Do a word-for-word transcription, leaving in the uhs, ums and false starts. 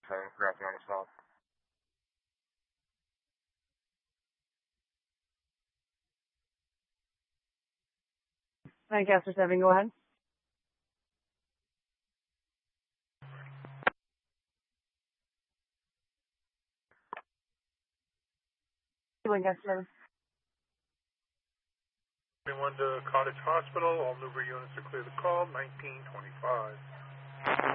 So, grabbing on the spot. Lancaster seven, go ahead. Lancaster seven. twenty-one to Cottage Hospital. All Newbury units to clear the call. nineteen twenty-five.